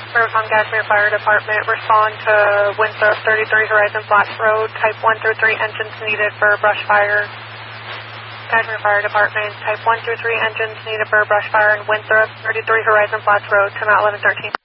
Riverfront Cashmere Fire Department, respond to Winthrop 33 Horizon Flats Road, type 1 through 3 engines needed for brush fire. Cashmere Fire Department, type 1 through 3 engines needed for brush fire in Winthrop 33 Horizon Flats Road, to Mount 1113.